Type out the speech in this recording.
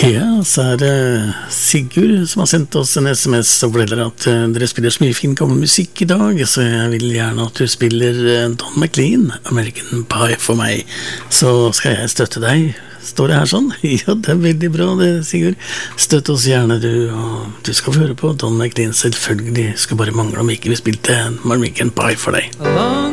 Ja, så det Sigurd som har sendt oss en SMS og forteller at dere spiller så mye fin gammel musikk i dag, så jeg vil gjerne at du spiller Don McLean, American Pie for meg. Så skal jeg støtte deg. Står det her sånn? Ja, det veldig bra det, Sigurd. Støtt oss gjerne du, og du skal få høre på Don McLean selvfølgelig. Skal bare mangle om ikke vi spilte American Pie for deg.